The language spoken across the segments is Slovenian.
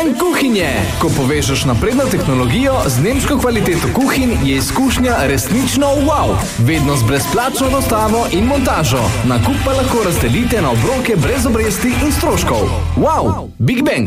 Bang kuhinje. Ko povežeš napredno tehnologijo z nemško kvaliteto kuhinj, je izkušnja resnično wow. Vedno z brezplačno dostavo in montažo. Nakup pa lahko razdelite na obroke brez obresti in stroškov. Wow, Big Bang.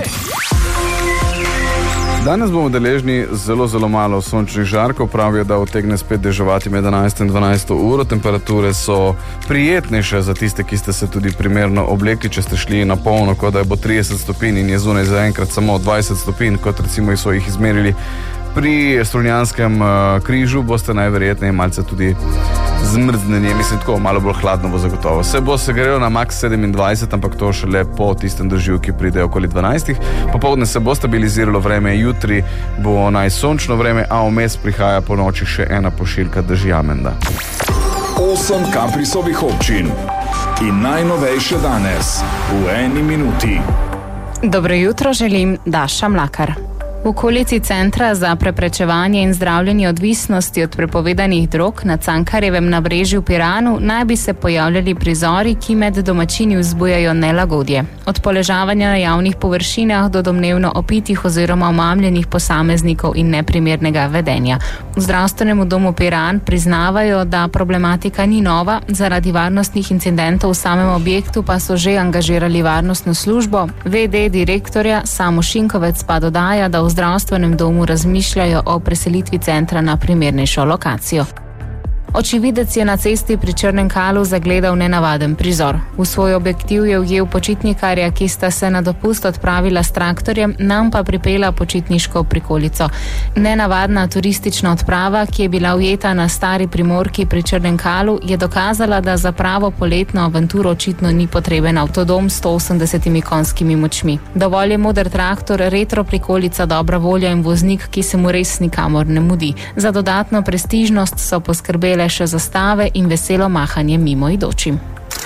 Danes bomo deležni zelo malo sončnih žarkov, pravijo, da utegne spet deževati med 11 in 12 uro. Temperature so prijetnejše za tiste, ki ste se tudi primerno oblekli, če ste šli na polno, kot da bo 30 stopinj in je zunaj zaenkrat samo 20 stopinj, kot recimo so jih izmerili pri Strunjanskem križu, boste najverjetneje malce tudi zmrznjeni, mislim tako, malo bolj hladno bo zagotovo. Se bo segrelo na max 27, ampak to šele po tistem dežju, ki pride okoli 12. Popoldne se bo stabiliziralo vreme, jutri bo najsončno vreme, a vmes prihaja po noči še ena pošiljka dežja menda. 8 Kaprisovih občin in najnovejše danes v 1 minuti. Dobro jutro, želim Daša Mlakar. V okolici Centra za preprečevanje in zdravljenje odvisnosti od prepovedanih drog na Cankarjevem nabrežju v Piranu naj bi se pojavljali prizori, ki med domačini vzbujajo nelagodje. Od poležavanja na javnih površinah do domnevno opitih oziroma omamljenih posameznikov in neprimernega vedenja. V zdravstvenemu domu Piran priznavajo, da problematika ni nova, zaradi varnostnih incidentov v samem objektu pa so že angažirali varnostno službo. VD direktorja Samo Šinkovec pa dodaja, da v zdravstvenem domu razmišljajo o preselitvi centra na primernejšo lokacijo. Očividec je na cesti pri Črnem Kalu zagledal nenavaden prizor. V svoj objektiv je ujel počitnikarja, ki sta se na dopust odpravila s traktorjem, nam pa pripela počitniško prikolico. Nenavadna turistična odprava, ki je bila ujeta na Stari Primorki pri Črnem Kalu, je dokazala, da za pravo poletno avanturo očitno ni potreben avtodom s 180 konjskimi močmi. Dovolj je moder traktor, retro prikolica, dobra volja in voznik, ki se mu res nikamor ne mudi. Za dodatno prestižnost so poskrbele še zastave in veselo mahanje mimoidočim.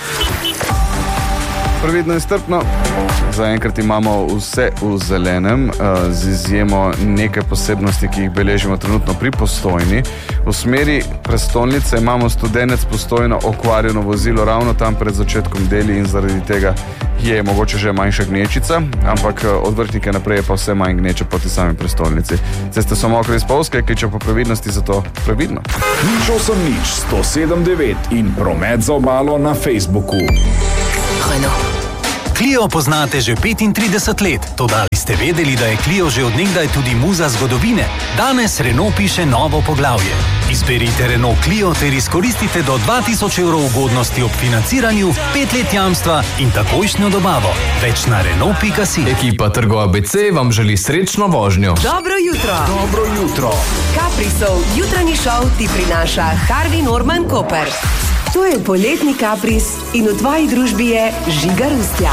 Previdno in strpno. Zaenkrat imamo vse v zelenem, z izjemo nekaj posebnosti, ki jih beležimo trenutno pri Postojni. V smeri prestolnice imamo Studenec Postojno okvarjeno vozilo ravno tam pred začetkom deli in zaradi tega je mogoče že manjša gnečica, ampak od Vrhnike naprej je pa vse manj gneče proti sami prestolnici. Ceste so mokre in spolzke, kličejo po previdnosti, zato previdno. 8-107-9 in promet za obalo na Facebooku. Clio poznate že 35 let, toda ali ste vedeli, da je Clio že od nekdaj tudi muza zgodovine? Danes Renault piše novo poglavje. Izberite Renault Clio ter izkoristite do 2000 evrov ugodnosti ob financiranju, 5 let jamstva in takojšnjo dobavo. Več na Renault.si. Ekipa Trgo ABC vam želi srečno vožnjo. Dobro jutro. Dobro jutro. Kaprisov jutranji šov ti prinaša Harvey Norman Koper. To je poletni Kapris in v tvoji družbi je Žiga Rustja.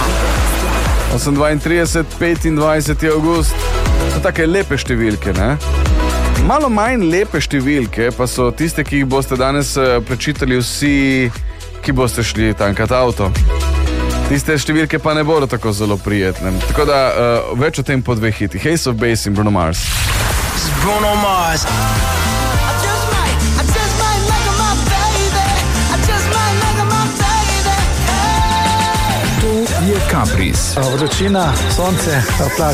8.32, 25. avgust. To take lepe številke, ne? Malo manj lepe številke pa so tiste, ki jih boste danes prečitali vsi, ki boste šli tankat avto. Tiste številke pa ne bodo tako zelo prijetne. Tako da več o tem po dveh hitih. Ace of Base in Bruno Mars. Bruno Mars. Je Kapris. Vročina, sonce, plaža.